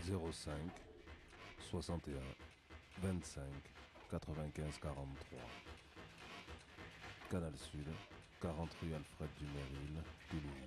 05 61 25 95 43. Canal Sud, 40 rue Alfred Dumeril, Toulouse.